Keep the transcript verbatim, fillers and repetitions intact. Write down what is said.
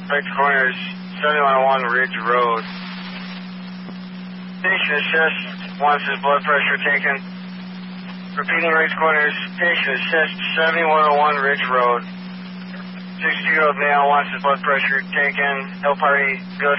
Right corners, seventy-one oh one Ridge Road. Patient assist, wants his blood pressure taken. Repeating right corners, patient assist, seventy-one oh one Ridge Road. sixty-two-year-old male wants his blood pressure taken. No party, good.